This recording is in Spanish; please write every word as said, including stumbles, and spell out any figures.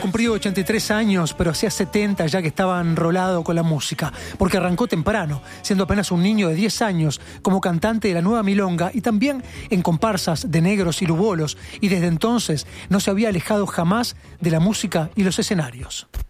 cumplido ochenta y tres años, pero hacía setenta ya que estaba enrolado con la música, porque arrancó temprano, siendo apenas un niño de diez años, como cantante de la Nueva Milonga y también en comparsas de negros y lubolos, y desde entonces no se había alejado jamás de la música y los escenarios.